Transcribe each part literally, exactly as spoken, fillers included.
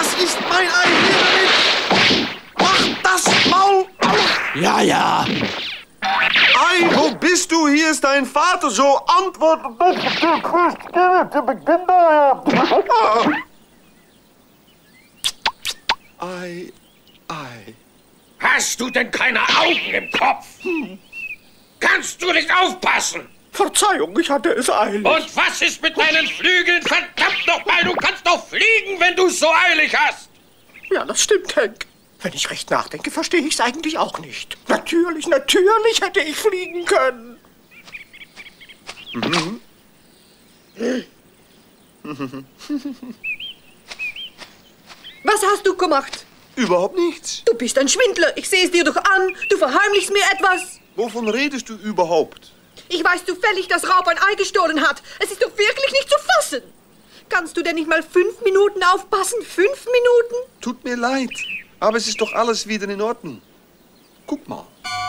Das ist mein Ei. Hier damit. Mach das Maul auf. Ja, ja. Ei, wo bist du? Hier ist dein Vater. So antwortet Ei, Ei. Hast du denn keine Augen im Kopf? Hm. Kannst du nicht aufpassen? Verzeihung, ich hatte es eilig. Und was ist mit deinen Flügeln? Verdammt nochmal, du kannst doch fliegen, wenn du es so eilig hast. Ja, das stimmt, Hank. Wenn ich recht nachdenke, verstehe ich es eigentlich auch nicht. Natürlich, natürlich hätte ich fliegen können. Mhm. Was hast du gemacht? Überhaupt nichts. Du bist ein Schwindler. Ich sehe es dir doch an. Du verheimlichst mir etwas. Wovon redest du überhaupt? Ich weiß zufällig, dass Raub ein Ei gestohlen hat. Es ist doch wirklich nicht zu fassen. Kannst du denn nicht mal fünf Minuten aufpassen? Fünf Minuten? Tut mir leid, aber es ist doch alles wieder in Ordnung. Guck mal.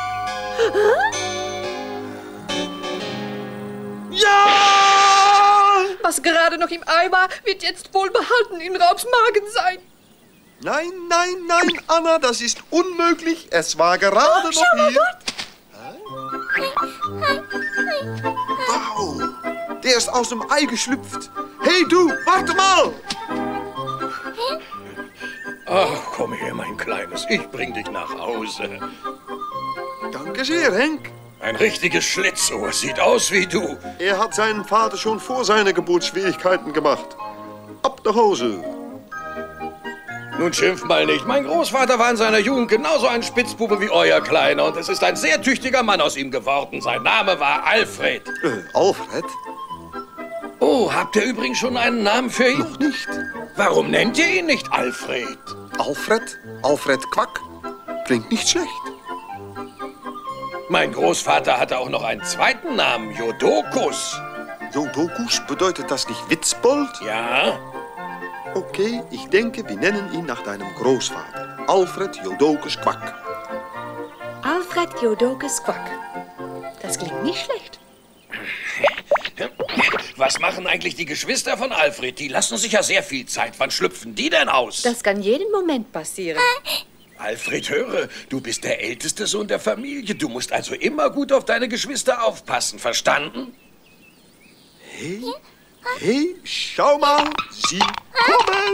Ja! Was gerade noch im Ei war, wird jetzt wohlbehalten in Raubs Magen sein. Nein, nein, nein, Anna, das ist unmöglich. Es war gerade oh, noch schau mal hier. dort. Wow, der ist aus dem Ei geschlüpft. Hey du, warte mal. Ach, komm her, mein Kleines. Ich bring dich nach Hause. Danke sehr, Henk. Ein richtiges Schlitzohr. Sieht aus wie du. Er hat seinen Vater schon vor seiner Geburt Schwierigkeiten gemacht. Ab nach Hause. Nun schimpf mal nicht. Mein Großvater war in seiner Jugend genauso ein Spitzbube wie euer Kleiner. Und es ist ein sehr tüchtiger Mann aus ihm geworden. Sein Name war Alfred. Äh, Alfred? Oh, habt ihr übrigens schon einen Namen für ihn? Noch nicht. Warum nennt ihr ihn nicht Alfred? Alfred? Alfred Quack? Klingt nicht schlecht. Mein Großvater hatte auch noch einen zweiten Namen, Jodokus. Jodokus, bedeutet das nicht Witzbold? Ja. Okay, ich denke, wir nennen ihn nach deinem Großvater. Alfred Jodokus Quack. Alfred Jodokus Quack. Das klingt nicht schlecht. Was machen eigentlich die Geschwister von Alfred? Die lassen sich ja sehr viel Zeit. Wann schlüpfen die denn aus? Das kann jeden Moment passieren. Alfred, höre, du bist der älteste Sohn der Familie. Du musst also immer gut auf deine Geschwister aufpassen, verstanden? Hey, hey, schau mal, sie kommen.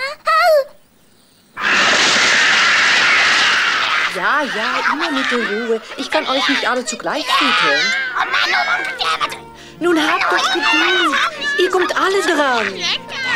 Ja, ja, immer mit der Ruhe. Ich kann euch nicht alle zugleich füttern. Nun habt doch Geduld. Ihr kommt alle dran.